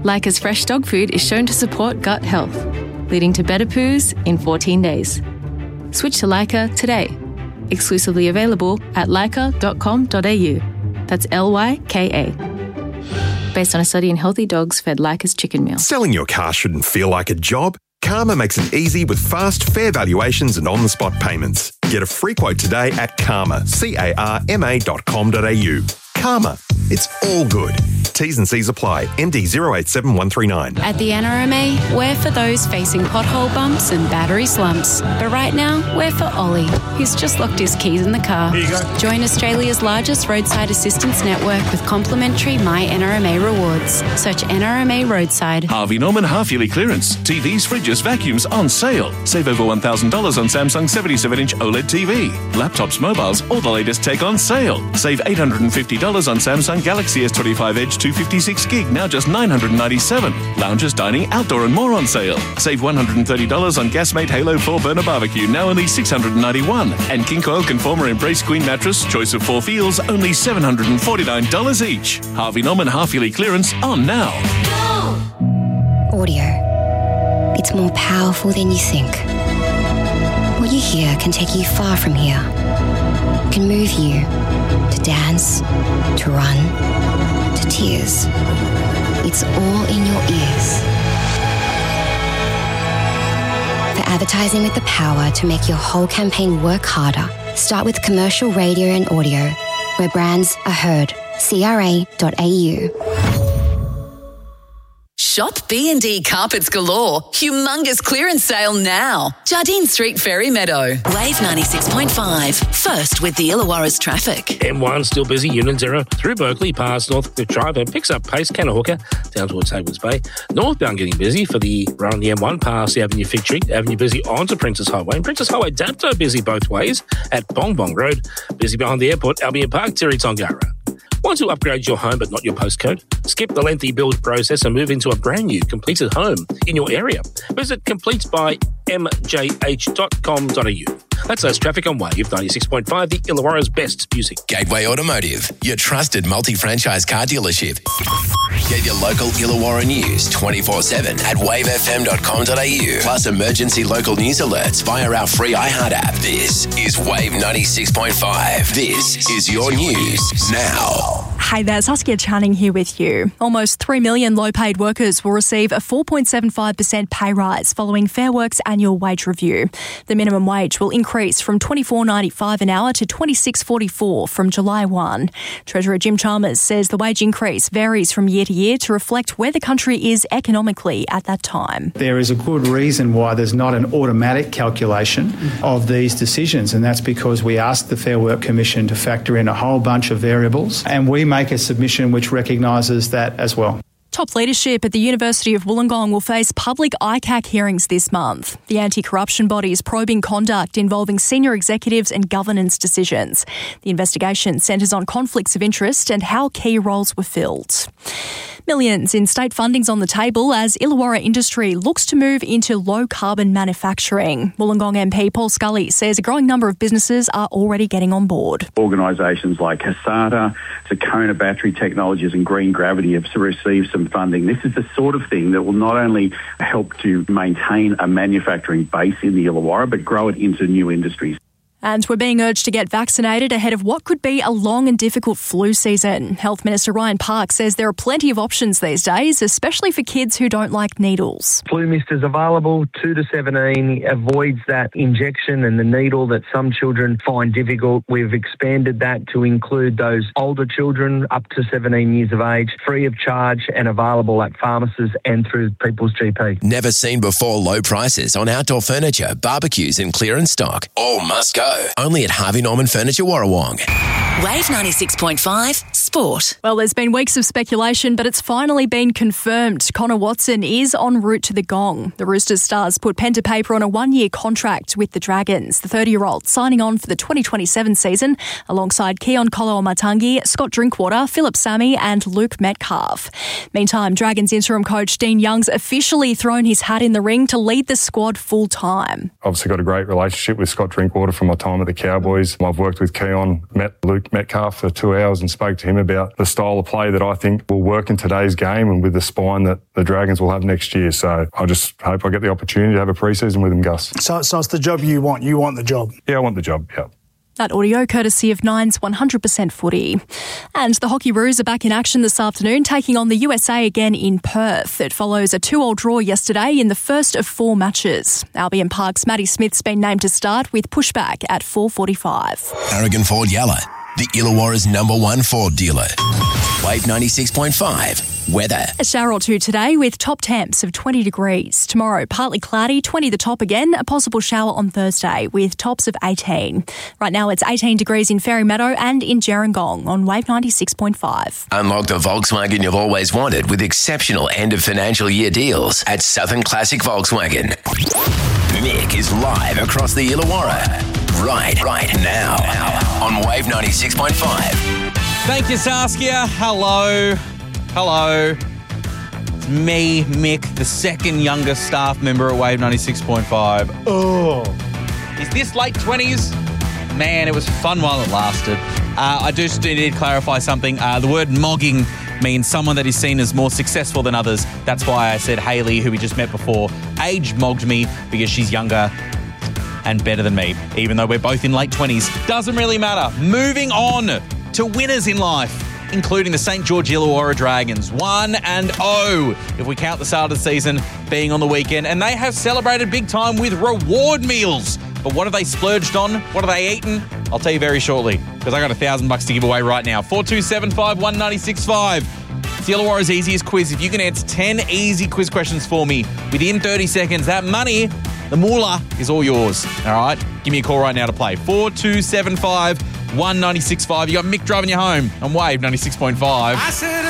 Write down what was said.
Leica's fresh dog food is shown to support gut health, leading to better poos in 14 days. Switch to Leica today. Exclusively available at leica.com.au. That's Lyka. Based on a study in healthy dogs fed Leica's chicken meal. Selling your car shouldn't feel like a job. Karma makes it easy with fast, fair valuations and on-the-spot payments. Get a free quote today at Karma, CARMA.com.au. Karma, it's all good. T's and C's apply. ND 087139. At the NRMA, we're for those facing pothole bumps and battery slumps. But right now, we're for Ollie, who's just locked his keys in the car. Here you go. Join Australia's largest roadside assistance network with complimentary My NRMA rewards. Search NRMA Roadside. Harvey Norman half-yearly clearance. TVs, fridges, vacuums on sale. Save over $1,000 on Samsung 77-inch OLED TV. Laptops, mobiles, all the latest tech on sale. Save $850 on Samsung Galaxy S25 Edge 256 gig, now just $997. Lounges, dining, outdoor and more on sale. Save $130 on Gasmate Halo 4 Burner Barbecue, now only $691. And King Coil Conformer Embrace Queen Mattress, choice of 4 feels, only $749 each. Harvey Norman half-yearly clearance on now. Audio. It's more powerful than you think. What you hear can take you far from here. It can move you to dance, to run, to tears. It's all in your ears. For advertising with the power to make your whole campaign work harder, start with commercial radio and audio, where brands are heard. CRA.au. Shop B&D Carpets Galore. Humongous clearance sale now. Jardine Street, Ferry Meadow. Wave 96.5. First with the Illawarra's traffic. M1 still busy, Union 0 through Berkeley, past Northcliffe Drive, and picks up pace, Kanahooka, down towards Havens Bay. Northbound getting busy for the run on the M1, past the Avenue Fig Tree. Avenue busy onto Princess Highway. And Princess Highway Dapto busy both ways at Bong Bong Road. Busy behind the airport, Albion Park, Terry Tongara. Want to upgrade your home but not your postcode? Skip the lengthy build process and move into a brand new completed home in your area. Visit completesbymjh.com.au. That's us traffic on Wave 96.5, the Illawarra's best music. Gateway Automotive, your trusted multi-franchise car dealership. Get your local Illawarra news 24/7 at wavefm.com.au. Plus emergency local news alerts via our free iHeart app. This is Wave 96.5. This is your news now. Hey there, Saskia Channing here with you. Almost 3 million low-paid workers will receive a 4.75% pay rise following Fair Work's annual wage review. The minimum wage will increase from $24.95 an hour to $26.44 from July 1. Treasurer Jim Chalmers says the wage increase varies from year to year to reflect where the country is economically at that time. There is a good reason why there's not an automatic calculation of these decisions, and that's because we asked the Fair Work Commission to factor in a whole bunch of variables, and we make a submission which recognises that as well. Top leadership at the University of Wollongong will face public ICAC hearings this month. The anti-corruption body is probing conduct involving senior executives and governance decisions. The investigation centres on conflicts of interest and how key roles were filled. Millions in state funding's on the table as Illawarra Industry looks to move into low-carbon manufacturing. Wollongong MP Paul Scully says a growing number of businesses are already getting on board. Organisations like Hasata, Takona Battery Technologies and Green Gravity have received some funding. This is the sort of thing that will not only help to maintain a manufacturing base in the Illawarra, but grow it into new industries. And we're being urged to get vaccinated ahead of what could be a long and difficult flu season. Health Minister Ryan Park says there are plenty of options these days, especially for kids who don't like needles. Flu mist is available, 2 to 17, avoids that injection and the needle that some children find difficult. We've expanded that to include those older children up to 17 years of age, free of charge and available at pharmacies and through people's GP. Never seen before low prices on outdoor furniture, barbecues and clearance stock. All must go. Only at Harvey Norman Furniture Warrawong. Wave 96.5 Sport. Well, there's been weeks of speculation, but it's finally been confirmed. Connor Watson is en route to the Gong. The Roosters stars put pen to paper on a 1-year contract with the Dragons. The 30-year-old signing on for the 2027 season alongside Keon Kolo-Matangi, Scott Drinkwater, Philip Sammy and Luke Metcalf. Meantime, Dragons interim coach Dean Young's officially thrown his hat in the ring to lead the squad full-time. Obviously got a great relationship with Scott Drinkwater from my time at the Cowboys. I've worked with Keon, met Luke Metcalf for 2 hours and spoke to him team about the style of play that I think will work in today's game and with the spine that the Dragons will have next year. So I just hope I get the opportunity to have a pre-season with them, Gus. So it's the job you want. You want the job. Yeah, I want the job, yeah. That audio courtesy of Nine's 100% footy. And the Hockey Roos are back in action this afternoon, taking on the USA again in Perth. It follows a 2-2 draw yesterday in the first of 4 matches. Albion Park's Matty Smith's been named to start with pushback at 4:45. Aragon Ford Yalla, the Illawarra's #1 Ford dealer. Wave 96.5. Weather. A shower or two today with top temps of 20 degrees. Tomorrow, partly cloudy, 20 the top again. A possible shower on Thursday with tops of 18. Right now, it's 18 degrees in Fairy Meadow and in Gerringong on Wave 96.5. Unlock the Volkswagen you've always wanted with exceptional end of financial year deals at Southern Classic Volkswagen. Nick is live across the Illawarra right now on Wave 96.5. Thank you, Saskia. Hello. It's me, Mick, the second youngest staff member at Wave 96.5. Oh. Is this late 20s? Man, it was fun while it lasted. I do need to clarify something. The word mogging means someone that is seen as more successful than others. That's why I said Hayley, who we just met before, age mogged me because she's younger and better than me, even though we're both in late 20s. Doesn't really matter. Moving on to winners in life, including the St. George Illawarra Dragons, 1-0 if we count the start of the season being on the weekend. And they have celebrated big time with reward meals. But what have they splurged on? What have they eaten? I'll tell you very shortly, because I got $1,000 to give away right now. 4275 196.5. It's Illawarra's easiest quiz. If you can answer 10 easy quiz questions for me within 30 seconds, that money, the moolah, is all yours. All right? Give me a call right now to play. 4275 196.5. You got Mick driving you home on Wave 96.5.